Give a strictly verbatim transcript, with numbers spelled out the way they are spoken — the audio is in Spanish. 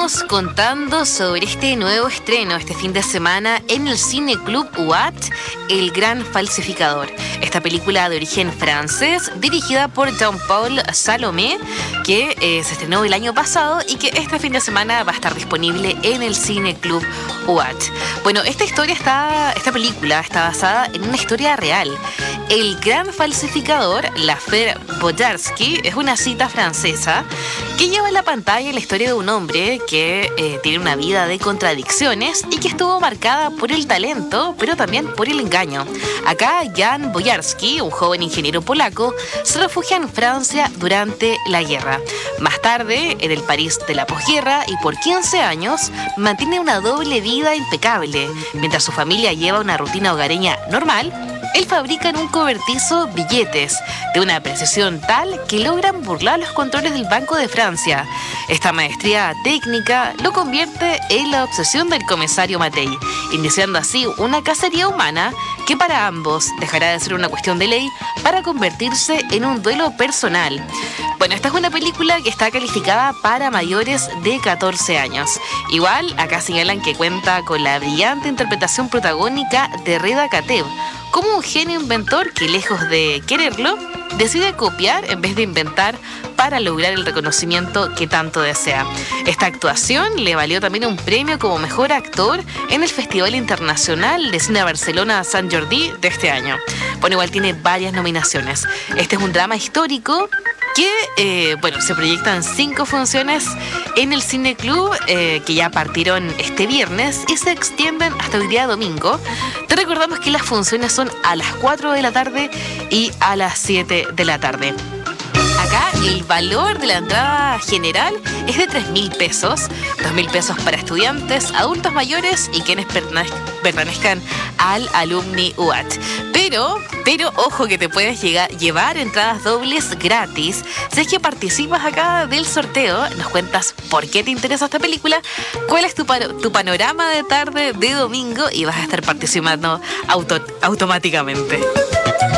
estamos contando sobre este nuevo estreno este fin de semana en el Cine Club U A T, El Gran Falsificador. Esta película de origen francés, dirigida por Jean-Paul Salomé, que eh, se estrenó el año pasado y que este fin de semana va a estar disponible en el Cine Club U A T. Bueno, esta historia está, esta película está basada en una historia real. El Gran Falsificador, L'Affaire Boyarsky, es una cita francesa que lleva a la pantalla la historia de un hombre que eh, tiene una vida de contradicciones y que estuvo marcada por el talento, pero también por el engaño. Acá, Jan Boyarsky, un joven ingeniero polaco, se refugia en Francia durante la guerra. Más tarde, en el París de la posguerra y por quince años, mantiene una doble vida impecable. Mientras su familia lleva una rutina hogareña normal, él fabrica en un cobertizo billetes de una precisión tal que logran burlar los controles del Banco de Francia. Esta maestría técnica lo convierte en la obsesión del comisario Mattei, iniciando así una cacería humana que para ambos dejará de ser una cuestión de ley para convertirse en un duelo personal. Bueno, esta es una película que está calificada para mayores de catorce años. Igual, acá señalan que cuenta con la brillante interpretación protagónica de Reda Kateb, como un genio inventor que, lejos de quererlo, decide copiar en vez de inventar para lograr el reconocimiento que tanto desea. Esta actuación le valió también un premio como mejor actor en el Festival Internacional de Cine Barcelona Sant Jordi de este año. Bueno, igual tiene varias nominaciones. Este es un drama histórico que, eh, bueno, se proyectan cinco funciones en el Cine Club, eh, que ya partieron este viernes y se extienden hasta el día domingo. Te recordamos que las funciones son a las cuatro de la tarde y a las siete de la tarde. Acá el valor de la entrada general es de tres mil pesos, dos mil pesos para estudiantes, adultos mayores y quienes pertenezcan al Alumni U A T. Pero, pero ojo que te puedes llegar, llevar entradas dobles gratis si es que participas acá del sorteo. Nos cuentas por qué te interesa esta película, cuál es tu, pano, tu panorama de tarde de domingo y vas a estar participando auto, automáticamente.